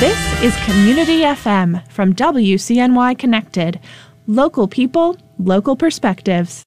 This is Community FM from WCNY Connected. Local people, local perspectives.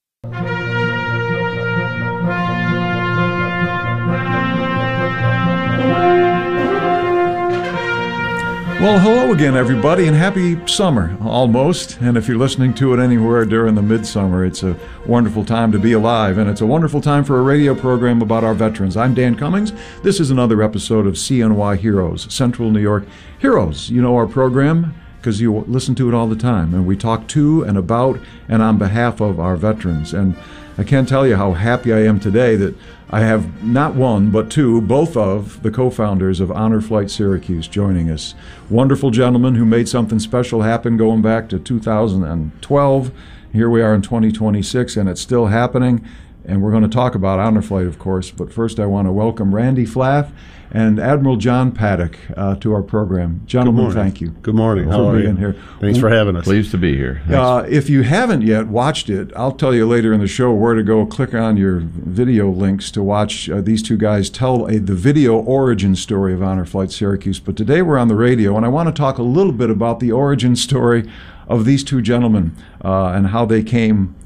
Well, hello again, everybody, and happy summer, almost. And if you're listening to it anywhere during the midsummer, it's a wonderful time to be alive, and it's a wonderful time for a radio program about our veterans. I'm Dan Cummings. This is another episode of CNY Heroes, Central New York Heroes. You know our program because you listen to it all the time, and we talk to and about and on behalf of our veterans. And I can't tell you how happy I am today that I have not one, but two, both of the co-founders of Honor Flight Syracuse joining us. Wonderful gentlemen who made something special happen going back to 2012. Here we are in 2026, and it's still happening. And we're going to talk about Honor Flight, of course. But first, I want to welcome Randy Flath and Admiral John Paddock to our program. Gentlemen, thank you. Good morning. How are you? Here. Thanks for having us. Pleased to be here. If you haven't yet watched it, I'll tell you later in the show where to go. Click on your video links to watch these two guys tell the video origin story of Honor Flight Syracuse. But today we're on the radio, and I want to talk a little bit about the origin story of these two gentlemen and how they came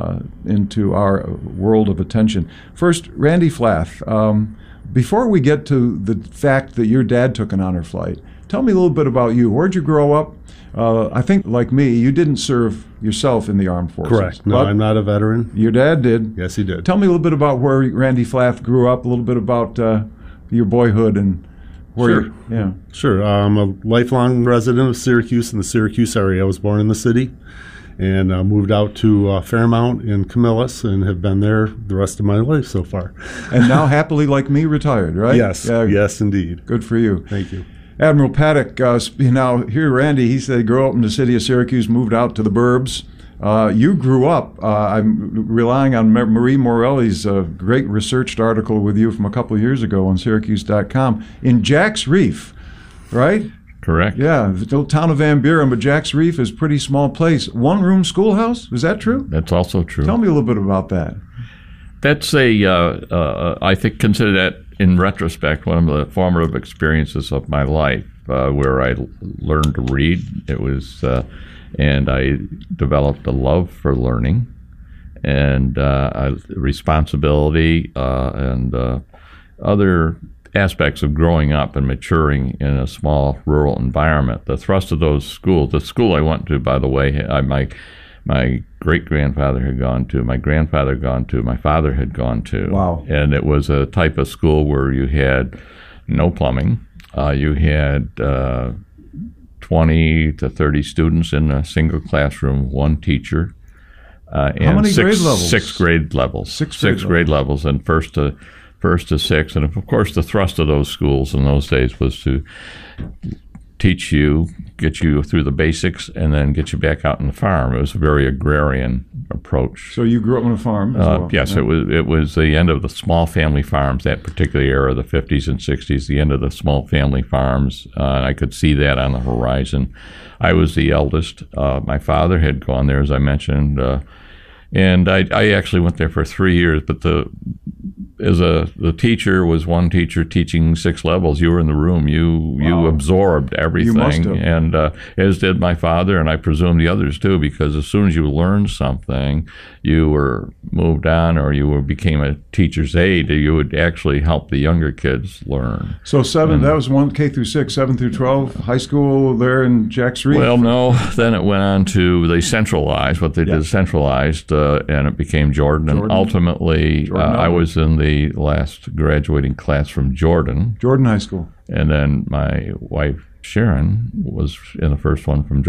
into our world of attention. First, Randy Flath. Before we get to the fact that your dad took an honor flight, tell me a little bit about you. Where'd you grow up? I think, like me, you didn't serve yourself in the armed forces. Correct. No, I'm not a veteran. Your dad did. Yes, he did. Tell me a little bit about where Randy Flath grew up, a little bit about your boyhood and where Sure. Yeah. Sure. I'm a lifelong resident of Syracuse in the Syracuse area. I was born in the city and moved out to Fairmount in Camillus and have been there the rest of my life so far. And now happily, like me, retired, right? Yes. Yes, indeed. Good for you. Thank you. Admiral Paddock, now here Randy, he said he grew up in the city of Syracuse, moved out to the burbs. You grew up, I'm relying on Marie Morelli's great researched article with you from a couple of years ago on Syracuse.com, in Jack's Reef, right? Correct. Yeah, the little town of Van Buren, but Jack's Reef is a pretty small place. One-room schoolhouse, is that true? That's also true. Tell me a little bit about that. That's I think, consider that, in retrospect, one of the formative experiences of my life, where I learned to read. It was, and I developed a love for learning and responsibility and other aspects of growing up and maturing in a small rural environment. The thrust of those schools, the school I went to, by the way, my great-grandfather had gone to, my grandfather had gone to, my father had gone to. Wow. And it was a type of school where you had no plumbing. You had 20 to 30 students in a single classroom, one teacher. How many grade levels? 6 grade levels. Six grade levels, and first to 6. And of course, the thrust of those schools in those days was to teach you, get you through the basics, and then get you back out on the farm. It was a very agrarian approach. So you grew up on a farm as well? Yes, yeah. It was the end of the small family farms, that particular era, the 50s and 60s, the end of the small family farms. I could see that on the horizon. I was the eldest. My father had gone there, as I mentioned, and I actually went there for 3 years, but the teacher was one teacher teaching 6 levels. You were in the room. You absorbed everything. You must have. And as did my father, and I presume the others too, because as soon as you learned something, you were moved on, or became a teacher's aide. You would actually help the younger kids learn. So that was 1 K through 6, 7 through 12, high school there in Jack's Reef? Well, no. Then it went on to, they centralized, what they did centralized, and it became Jordan. And ultimately, I was in the last graduating class from Jordan High School. And then my wife, Sharon, was in the first one from